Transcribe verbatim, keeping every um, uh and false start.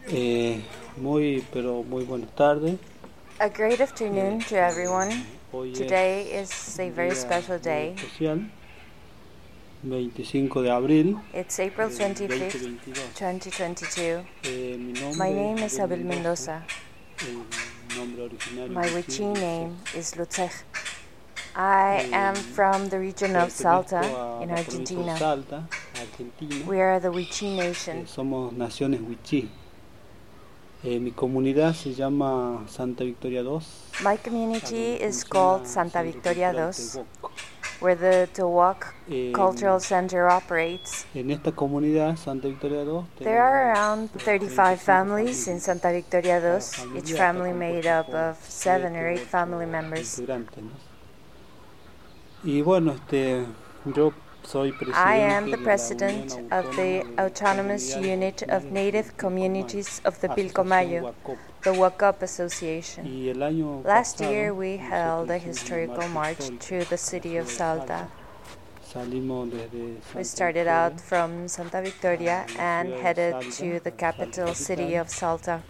Eh, muy, pero muy buenas tardes. A great afternoon to everyone. Hoy Today es is a un very día special muy day. especial, veinticinco de abril It's April del twenty-fifth, veinte veintidós. twenty twenty-two. Eh, mi My nombre name es is Abel Abel Mendoza. Mendoza. El nombre originario My wichí Wichí es name Lutzej. is Lutzej. I Eh, am from the region of Pertenezco Salta a in la provincia de Argentina. Salta, Argentina. We are the Wichí Eh, nation. somos naciones wichí. Eh, mi comunidad se llama Santa Victoria dos. My community is funciona called Santa Centro Victoria Cultural dos, Tehuoc. where the Towok Eh, Cultural Center operates. En esta comunidad, Santa Victoria dos, There are tenemos around eh, thirty-five families familias. in Santa Victoria Cada dos, familia each está family made compuesta up por of seven or eight siete, family ocho members. integrantes, ¿no? Y bueno, este, yo soy I am presidente the de la Unión president of Autónoma the de Autonomous Comunidades Unit of Originarias Native del Pilcomayo, Communities of the Asociación Pilcomayo, Huacop. the Wakop Association. Y el año Last pasado year we held nosotros a hicimos una historical marcha march histórica through the a la city of ciudad de Salta. Salimos desde We Santa started Victoria out from Santa a Victoria la and ciudad de headed Salta, to the a Salta capital city capital. of Salta.